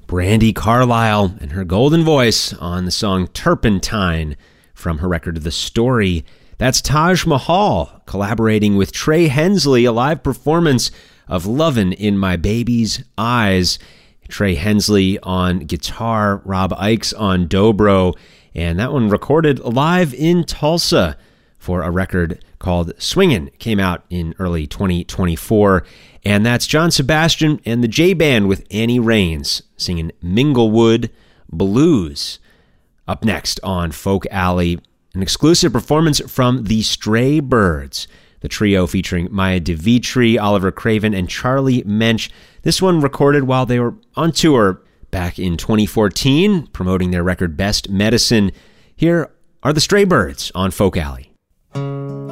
Brandi Carlile and her golden voice on the song Turpentine from her record The Story. That's Taj Mahal collaborating with Trey Hensley, a live performance of Lovin' in My Baby's Eyes. Trey Hensley on guitar, Rob Ickes on dobro, and that one recorded live in Tulsa for a record called Swingin'. Came out in early 2024. And that's John Sebastian and the J-Band with Annie Raines singing Minglewood Blues. Up next on Folk Alley, an exclusive performance from the Stray Birds, the trio featuring Maya DeVitri, Oliver Craven, and Charlie Mensch. This one recorded while they were on tour back in 2014, promoting their record Best Medicine. Here are the Stray Birds on Folk Alley.